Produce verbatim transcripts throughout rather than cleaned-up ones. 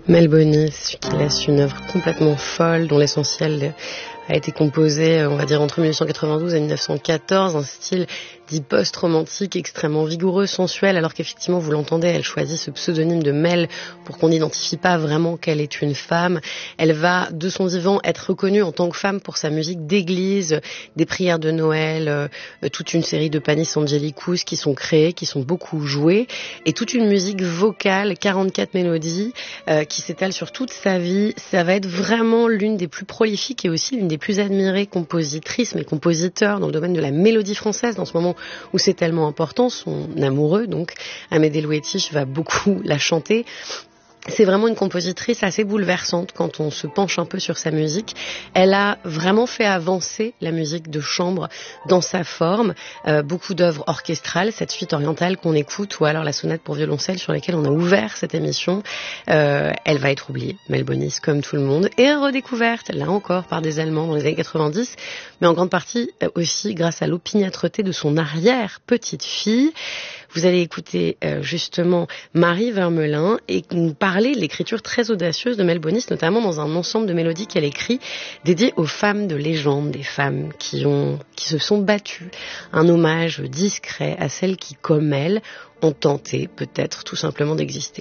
Melbonis, qui laisse une œuvre complètement folle, dont l'essentiel a été composé, on va dire, entre dix-neuf cent quatre-vingt-douze et dix-neuf cent quatorze, un style dit post-romantique, extrêmement vigoureux, sensuel, alors qu'effectivement, vous l'entendez, elle choisit ce pseudonyme de Mel pour qu'on n'identifie pas vraiment qu'elle est une femme. Elle va, de son vivant, être reconnue en tant que femme pour sa musique d'église, des prières de Noël, euh, toute une série de Panis Angelicus qui sont créées, qui sont beaucoup jouées, et toute une musique vocale, quarante-quatre mélodies, euh, qui s'étale sur toute sa vie. Ça va être vraiment l'une des plus prolifiques et aussi l'une des plus admirées compositrices, mais compositeurs dans le domaine de la mélodie française, dans ce moment où c'est tellement important. Son amoureux, donc, Amédée Louetich, va beaucoup la chanter. C'est vraiment une compositrice assez bouleversante quand on se penche un peu sur sa musique. Elle a vraiment fait avancer la musique de chambre dans sa forme. Euh, beaucoup d'œuvres orchestrales, cette suite orientale qu'on écoute, ou alors la sonate pour violoncelle sur laquelle on a ouvert cette émission. Euh, elle va être oubliée, Melbonis, comme tout le monde, et redécouverte, là encore, par des Allemands dans les années quatre-vingt-dix, mais en grande partie aussi grâce à l'opiniâtreté de son arrière-petite-fille. Vous allez écouter euh, justement Marie Vermelin et nous parler de l'écriture très audacieuse de Melbonis, notamment dans un ensemble de mélodies qu'elle écrit dédiées aux femmes de légende, des femmes qui ont, qui se sont battues. Un hommage discret à celles qui, comme elle, ont tenté peut-être tout simplement d'exister.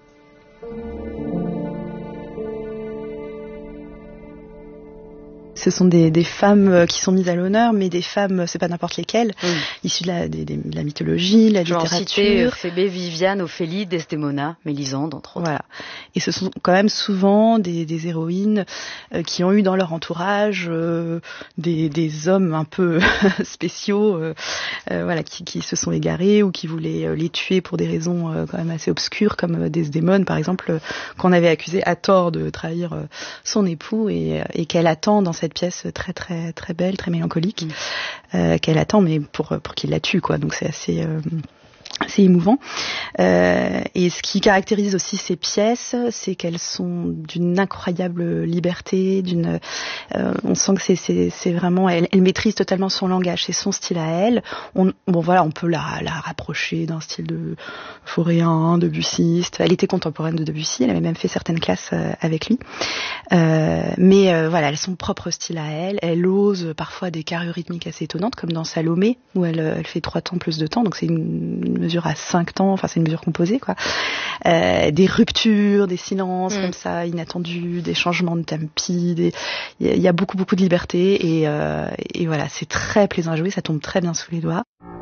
Ce sont des, des femmes qui sont mises à l'honneur, mais des femmes, c'est pas n'importe lesquelles, oui. issues de la, de, de la mythologie, la Je littérature. vais en citer Phébé, Viviane, Ophélie, Desdémona, Mélisande, entre autres. Voilà. Et ce sont quand même souvent des, des héroïnes euh, qui ont eu dans leur entourage euh, des, des hommes un peu spéciaux, euh, euh, voilà, qui, qui se sont égarés ou qui voulaient euh, les tuer pour des raisons euh, quand même assez obscures, comme euh, Desdémone, par exemple, euh, qu'on avait accusé à tort de trahir euh, son époux et, et qu'elle attend dans cette pièce très très très belle, très mélancolique, mmh. euh, qu'elle attend mais pour pour qu'il la tue, quoi. Donc c'est assez euh, c'est émouvant. Euh, et ce qui caractérise aussi ces pièces, c'est qu'elles sont d'une incroyable liberté, d'une, euh, on sent que c'est, c'est, c'est vraiment, elle, elle maîtrise totalement son langage, c'est son style à elle. On, bon voilà, on peut la, la rapprocher d'un style de Foréen, Debussiste. Elle était contemporaine de Debussy, elle avait même fait certaines classes euh, avec lui. Euh, mais euh, voilà, elle a son propre style à elle. Elle ose parfois des carrures rythmiques assez étonnantes, comme dans Salomé, où elle, elle fait trois temps plus de temps, donc c'est une, une mesure à cinq temps, enfin c'est une mesure composée, quoi. Euh, des ruptures, des silences mmh. comme ça, inattendus, des changements de tempi, des... il y a beaucoup beaucoup de liberté et, euh, et voilà, c'est très plaisant à jouer, ça tombe très bien sous les doigts.